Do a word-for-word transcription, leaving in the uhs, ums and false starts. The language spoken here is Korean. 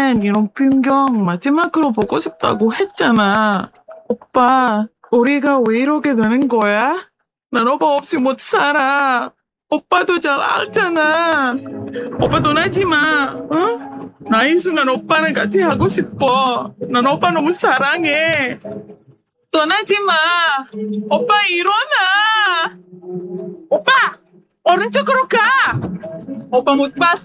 난 이런 풍경 마지막으로 보고 싶다고 했잖아. 오빠, 우리가 왜 이러게 되는 거야? 난 오빠 없이 못 살아. 오빠도 잘 알잖아. 오빠 떠나지 마, 어? 나 이 순간 오빠랑 같이 하고 싶어. 난 오빠 너무 사랑해. 떠나지 마. 오빠 일어나. 오빠, 오른쪽으로 가. 오빠 못 봤어.